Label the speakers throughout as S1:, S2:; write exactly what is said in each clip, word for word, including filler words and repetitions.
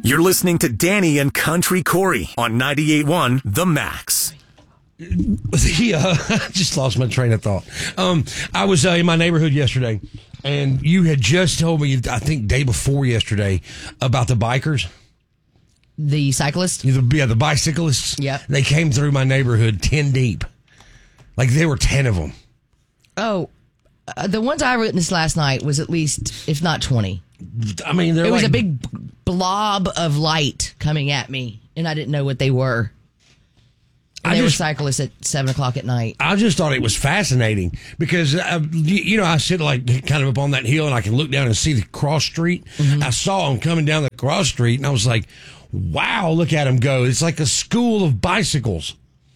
S1: You're listening to Danny and Country Corey on ninety-eight point one The Max.
S2: Yeah, I just lost my train of thought. Um, I was uh, in my neighborhood yesterday, and you had just told me, I think day before yesterday, about the bikers.
S3: The cyclists?
S2: Yeah, the bicyclists.
S3: Yeah.
S2: They came through my neighborhood ten deep. Like, there were ten of them.
S3: Oh, uh, the ones I witnessed last night was at least, if not twenty.
S2: I mean, they're
S3: It was
S2: like,
S3: a big blob of light coming at me, and I didn't know what they were. And
S2: I
S3: they
S2: just,
S3: were cyclists at seven o'clock at night.
S2: I just thought it was fascinating because, uh, you, you know, I sit like kind of up on that hill and I can look down and see the cross street. Mm-hmm. I saw them coming down the cross street and I was like, wow, look at them go. It's like a school of bicycles.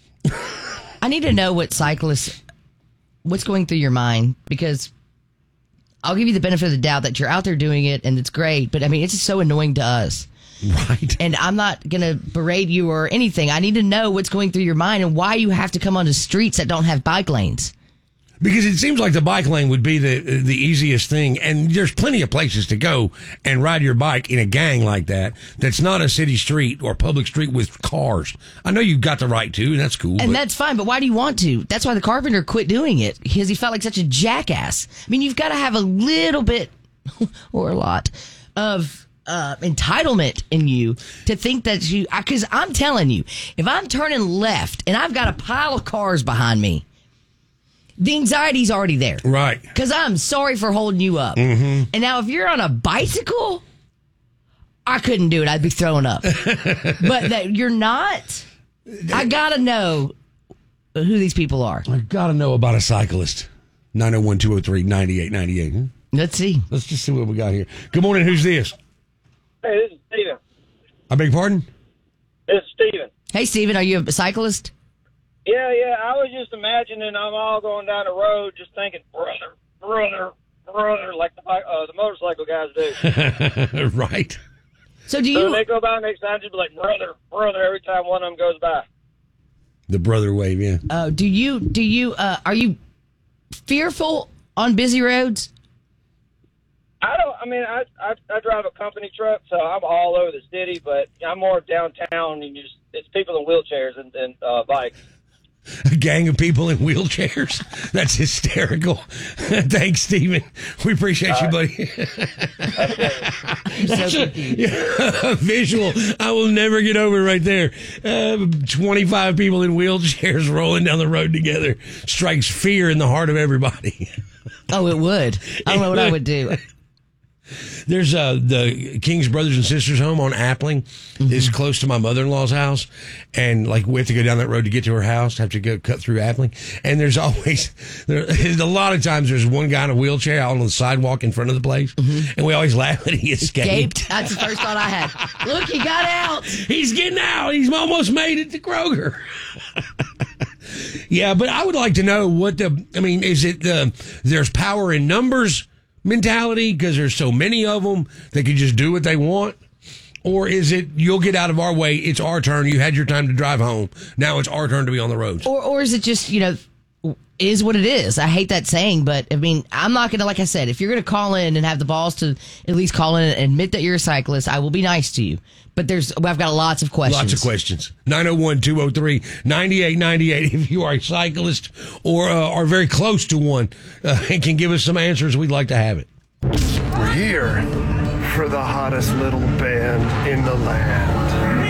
S3: I need to know what cyclists, what's going through your mind, because I'll give you the benefit of the doubt that you're out there doing it and it's great. But I mean, it's just so annoying to us.
S2: Right.
S3: And I'm not going to berate you or anything. I need to know what's going through your mind and why you have to come onto streets that don't have bike lanes.
S2: Because it seems like the bike lane would be the the easiest thing. And there's plenty of places to go and ride your bike in a gang like that. That's not a city street or public street with cars. I know you've got the right to, and that's cool.
S3: And
S2: but
S3: that's fine, but why do you want to? That's why the carpenter quit doing it, because he felt like such a jackass. I mean, you've got to have a little bit or a lot of uh, entitlement in you to think that you, because I'm telling you, if I'm turning left and I've got a pile of cars behind me, the anxiety's already there.
S2: Right.
S3: Because I'm sorry for holding you up. Mm-hmm. And now if you're on a bicycle, I couldn't do it. I'd be throwing up. But that you're not, I got to know who these people are.
S2: I got to know about a cyclist. nine oh one, two oh three, nine eight nine eight. Hmm?
S3: Let's see.
S2: Let's just see what we got here. Good morning. Who's this?
S4: Hey, this is Steven.
S2: I beg your pardon?
S4: This is Steven.
S3: Hey, Steven, are you a cyclist?
S4: Yeah, yeah. I was just imagining I'm all going down the road just thinking, brother, brother, brother, like the uh, the motorcycle guys do.
S2: Right.
S3: So do
S4: So
S3: you...
S4: when they go by next time, just be like, brother, brother, every time one of them goes by.
S2: The brother wave, yeah.
S3: Uh, do you, do you, uh, are you fearful on busy roads?
S4: I don't, I mean, I, I I drive a company truck, so I'm all over the city, but I'm more downtown, and you just, it's people in wheelchairs and, and uh, bikes.
S2: A gang of people in wheelchairs? That's hysterical. Thanks, Steven. We appreciate you, buddy.
S3: I'm so confused.
S2: Yeah, visual. I will never get over right there. Uh, twenty-five people in wheelchairs rolling down the road together strikes fear in the heart of everybody.
S3: Oh, it would. I don't know what I would do.
S2: There's uh, the King's Brothers and Sisters home on Appling. Mm-hmm. Is close to my mother-in-law's house. And like we have to go down that road to get to her house, have to go cut through Appling. And there's always, there, a lot of times there's one guy in a wheelchair out on the sidewalk in front of the place. Mm-hmm. And we always laugh that he escaped.
S3: Escaped? That's the first thought I had. Look, he got out.
S2: He's getting out. He's almost made it to Kroger. Yeah, but I would like to know what the, I mean, is it the, there's power in numbers mentality because there's so many of them they can just do what they want? Or is it you'll get out of our way, it's our turn, you had your time to drive home, now it's our turn to be on the roads?
S3: Or or is it just, you know, is what it is? I hate that saying, but I mean, I'm not going to, like I said, if you're going to call in and have the balls to at least call in and admit that you're a cyclist, I will be nice to you. But there's, I've got lots of questions.
S2: Lots of questions. nine oh one, two oh three, nine eight nine eight. If you are a cyclist or uh, are very close to one uh, and can give us some answers, we'd like to have it.
S5: We're here for the hottest little band in the land.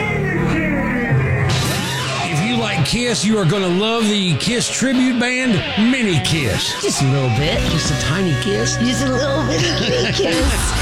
S2: If you like Kiss, you are going to love the Kiss tribute band, Mini Kiss.
S3: Just a little bit.
S2: Just a tiny kiss.
S3: Just a little bit of kitty kiss.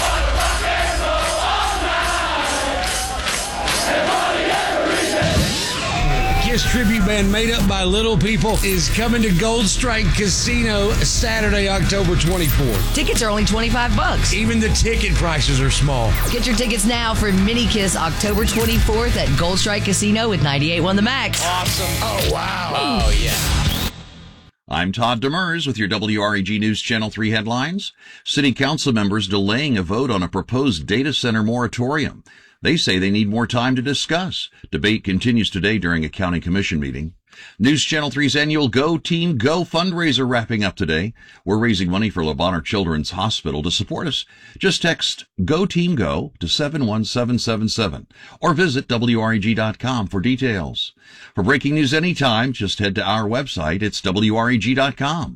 S2: Kiss tribute band made up by little people is coming to Gold Strike Casino Saturday, October twenty-fourth.
S3: Tickets are only twenty-five bucks.
S2: Even the ticket prices are small.
S3: Get your tickets now for Mini Kiss October twenty-fourth at Gold Strike Casino with ninety-eight point one The Max.
S6: Awesome.
S2: Oh, wow.
S6: Oh, yeah.
S7: I'm Todd Demers with your W R E G News Channel three headlines. City council members delaying a vote on a proposed data center moratorium. They say they need more time to discuss. Debate continues today during a county commission meeting. News Channel three's annual Go Team Go fundraiser wrapping up today. We're raising money for Le Bonheur Children's Hospital. To support us, just text Go Team Go to seven one seven seven seven or visit W R E G dot com for details. For breaking news anytime, just head to our website. It's W R E G dot com.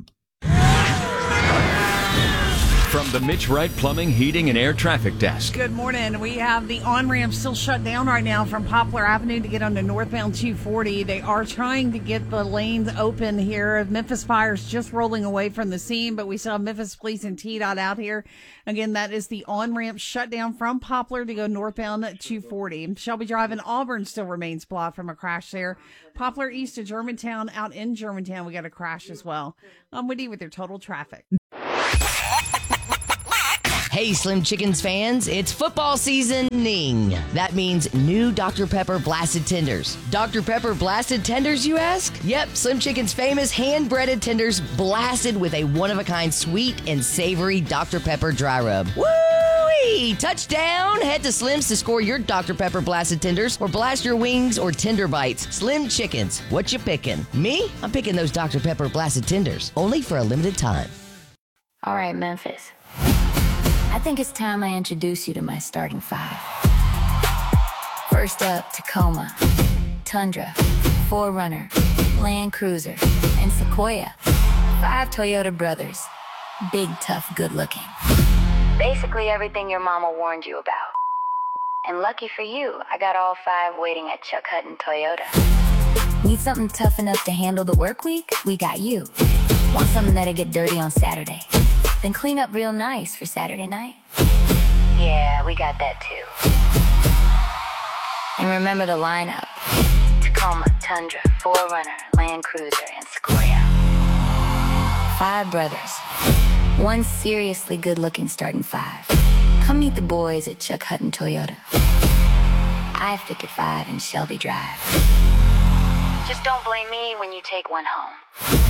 S6: From the Mitch Wright Plumbing, Heating, and Air Traffic Desk.
S8: Good morning. We have the on-ramp still shut down right now from Poplar Avenue to get onto northbound two forty. They are trying to get the lanes open here. Memphis Fire's just rolling away from the scene, but we still have Memphis Police and T DOT out here. Again, that is the on-ramp shut down from Poplar to go northbound at two forty. Shelby Drive in Auburn still remains blocked from a crash there. Poplar east of Germantown, out in Germantown, we got a crash as well. I'm Woody with your total traffic.
S3: Hey, Slim Chickens fans, it's football seasoning. That means new Doctor Pepper Blasted Tenders. Doctor Pepper Blasted Tenders, you ask? Yep, Slim Chicken's famous hand-breaded tenders blasted with a one-of-a-kind sweet and savory Doctor Pepper dry rub. Woo-wee! Touchdown! Head to Slim's to score your Doctor Pepper Blasted Tenders or blast your wings or tender bites. Slim Chickens, what you picking? Me? I'm picking those Doctor Pepper Blasted Tenders, only for a limited time.
S9: All right, Memphis. I think it's time I introduce you to my starting five. First up, Tacoma, Tundra, four runner, Land Cruiser, and Sequoia. Five Toyota brothers. Big, tough, good-looking. Basically everything your mama warned you about. And lucky for you, I got all five waiting at Chuck Hutton Toyota. Need something tough enough to handle the work week? We got you. Want something that'll get dirty on Saturday? Then clean up real nice for Saturday night? Yeah, we got that too. And remember the lineup. Tacoma, Tundra, four runner, Land Cruiser, and Sequoia. Five brothers. One seriously good-looking starting five. Come meet the boys at Chuck Hutton Toyota. I have Picket five in Shelby Drive. Just don't blame me when you take one home.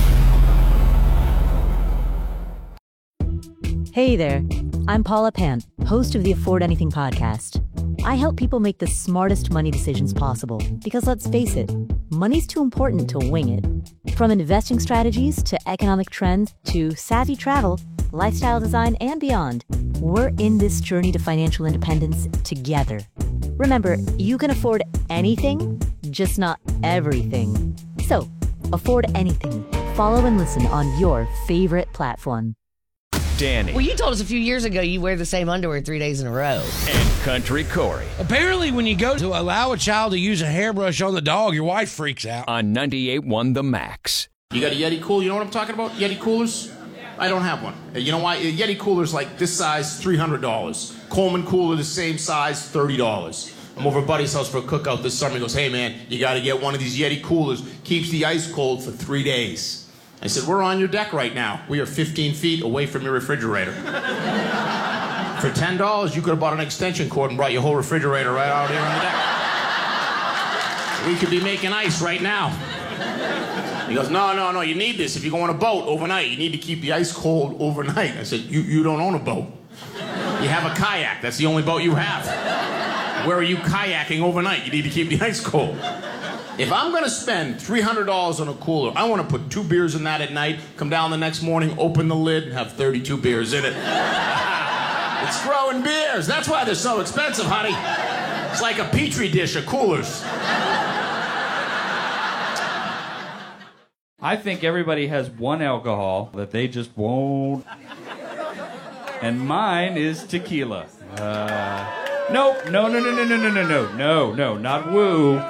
S10: Hey there, I'm Paula Pant, host of the Afford Anything podcast. I help people make the smartest money decisions possible because, let's face it, money's too important to wing it. From investing strategies to economic trends to savvy travel, lifestyle design, and beyond, we're in this journey to financial independence together. Remember, you can afford anything, just not everything. So, afford anything. Follow and listen on your favorite platform.
S6: Danny.
S3: Well, you told us a few years ago you wear the same underwear three days in a row.
S6: And Country Corey.
S2: Apparently, when you go to allow a child to use a hairbrush on the dog, your wife freaks out.
S6: On ninety-eight point one The Max.
S11: You got a Yeti cooler? You know what I'm talking about? Yeti coolers? I don't have one. You know why? A Yeti cooler's like this size, three hundred dollars. Coleman cooler, the same size, thirty dollars. I'm over at Buddy's house for a cookout this summer. He goes, hey, man, you got to get one of these Yeti coolers. Keeps the ice cold for three days. I said, we're on your deck right now. We are fifteen feet away from your refrigerator. For ten dollars, you could have bought an extension cord and brought your whole refrigerator right out here on the deck. We could be making ice right now. He goes, no, no, no, you need this. If you go on a boat overnight, you need to keep the ice cold overnight. I said, you, you don't own a boat. You have a kayak. That's the only boat you have. Where are you kayaking overnight? You need to keep the ice cold. If I'm going to spend three hundred dollars on a cooler, I want to put two beers in that at night, come down the next morning, open the lid, and have thirty-two beers in it. It's growing beers. That's why they're so expensive, honey. It's like a petri dish of coolers.
S12: I think everybody has one alcohol that they just won't. And mine is tequila. Uh, nope. No, no, no, no, no, no, no, no, no, no, not woo.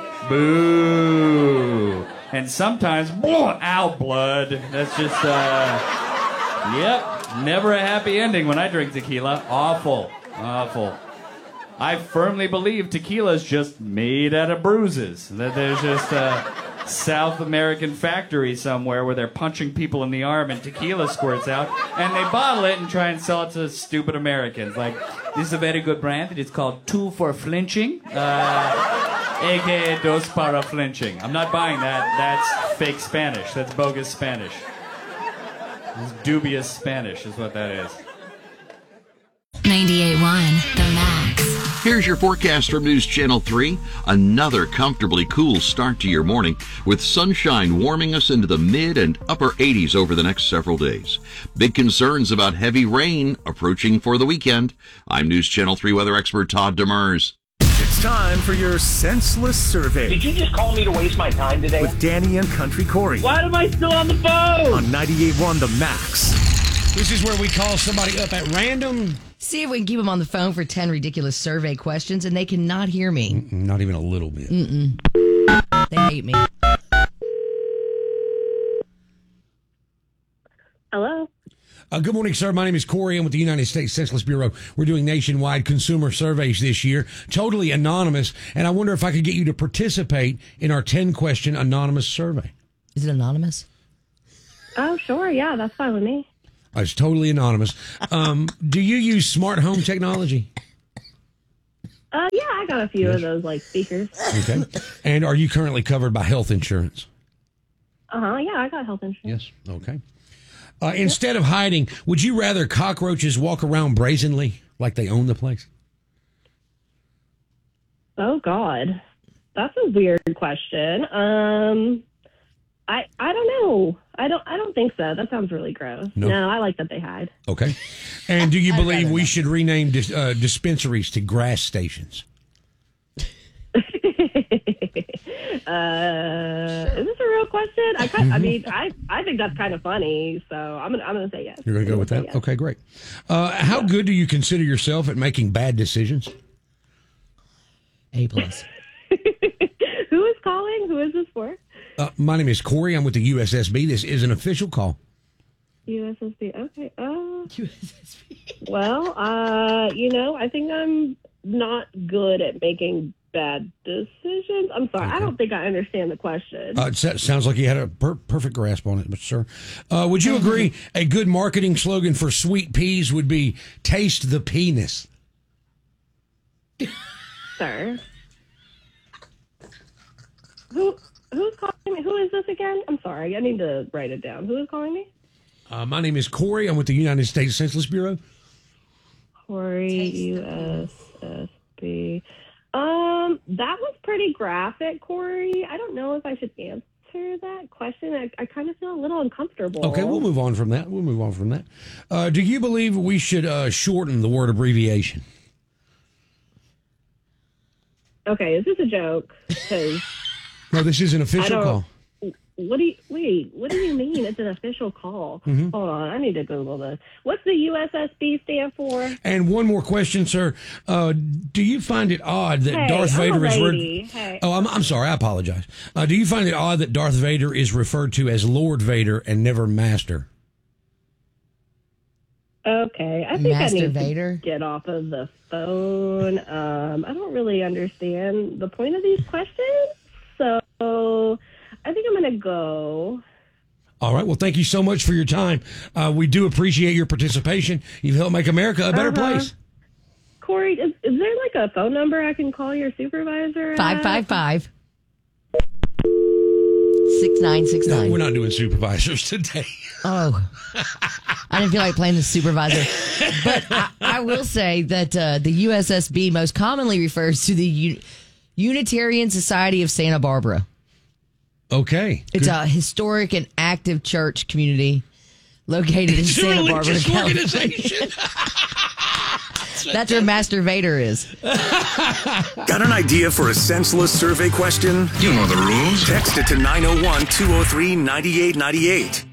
S12: Boo. And sometimes, boom, ow, blood. That's just, uh, yep, never a happy ending when I drink tequila. Awful, awful. I firmly believe tequila is just made out of bruises. That there's just a South American factory somewhere where they're punching people in the arm and tequila squirts out, and they bottle it and try and sell it to stupid Americans. Like, this is a very good brand. It's called Two for Flinching. Uh... A K A Dos para Flinching. I'm not buying that. That's fake Spanish. That's bogus Spanish. It's dubious Spanish is what that is.
S9: ninety-eight point one The Max.
S7: Here's your forecast from News Channel three. Another comfortably cool start to your morning, with sunshine warming us into the mid and upper eighties over the next several days. Big concerns about heavy rain approaching for the weekend. I'm News Channel three weather expert Todd Demers.
S1: It's time for your senseless survey.
S13: Did you just call me to waste my time today?
S1: With Danny and Country Corey.
S13: Why am I still on the phone?
S1: On ninety-eight point one The Max.
S2: This is where we call somebody up at random.
S3: See if we can keep them on the phone for ten ridiculous survey questions, and they cannot hear me.
S2: Mm-mm, not even a little bit.
S3: Mm-mm. They hate me.
S14: Hello.
S2: Uh, good morning, sir. My name is Corey. I'm with the United States Census Bureau. We're doing nationwide consumer surveys this year, totally anonymous, and I wonder if I could get you to participate in our ten-question anonymous survey.
S3: Is it anonymous?
S14: Oh, sure. Yeah, that's fine with me.
S2: Uh, it's totally anonymous. Um, do you use smart home technology?
S14: Uh, yeah, I got a few yes. of those, like, speakers.
S2: Okay. And are you currently covered by health insurance?
S14: Uh-huh. Yeah, I got health insurance.
S2: Yes. Okay. Uh, instead of hiding, would you rather cockroaches walk around brazenly like they own the place?
S14: Oh, God. That's a weird question. Um, I I don't know. I don't I don't think so. That sounds really gross. No, no I like that they hide.
S2: Okay. And do you believe we should rename dis- uh, dispensaries to grass stations?
S14: Uh, is this a real question? I kind, I mean, I, I think that's kind of funny, so I'm gonna I'm gonna say yes.
S2: You're gonna go with that? Yes. Okay, great. Uh, how yeah. good do you consider yourself at making bad decisions?
S3: A plus.
S14: Who is calling? Who is this for?
S2: Uh, my name is Corey. I'm with the U S S B. This is an official call.
S14: U S S B. Okay. Uh, U S S B. Well, uh, you know, I think I'm not good at making bad decisions. I'm sorry. Okay. I don't think I understand the question.
S2: Uh, it sounds like you had a per- perfect grasp on it, but sir, uh, would you agree a good marketing slogan for sweet peas would be "Taste the penis"?
S14: Sir, who who's calling me? Who is this again? I'm sorry. I need to write it down. Who is calling me?
S2: Uh, my name is Corey. I'm with the United States Census Bureau.
S14: Corey, U S S B. Um, that was pretty graphic, Corey. I don't know if I should answer that question. I, I kind of feel a little uncomfortable.
S2: Okay, we'll move on from that. We'll move on from that. Uh, do you believe we should uh, shorten the word abbreviation?
S14: Okay, is this a joke? 'Cause
S2: no, this is an official call.
S14: What do you, wait, what do you mean it's an official call? Mm-hmm. Hold on, I need to Google this. What's the U S S B stand for?
S2: And one more question, sir. Uh, do you find it odd that
S14: hey,
S2: Darth
S14: I'm
S2: Vader
S14: a
S2: is...
S14: lady.
S2: Re-
S14: hey.
S2: Oh, I'm, I'm sorry, I apologize. Uh, do you find it odd that Darth Vader is referred to as Lord Vader and never Master?
S14: Okay, I think
S3: Master
S14: I need
S3: Vader?
S14: to get off of the phone. Um, I don't really understand the point of these questions, so... I think I'm going to go.
S2: All right. Well, thank you so much for your time. Uh, we do appreciate your participation. You've helped make America a better
S14: uh-huh.
S2: place.
S14: Corey, is, is there like a phone number I can call your supervisor at?
S3: five five five six nine six nine.
S2: No, we're not doing supervisors today.
S3: Oh. I didn't feel like playing the supervisor. But I, I will say that uh, the U S S B most commonly refers to the U- Unitarian Society of Santa Barbara.
S2: Okay.
S3: It's
S2: Good.
S3: a historic and active church community located in
S2: it's
S3: Santa
S2: a
S3: Barbara, California. That's where Master Vader is.
S1: Got an idea for a senseless survey question?
S15: You know the rules.
S1: Text it to nine oh one, two oh three, nine eight nine eight.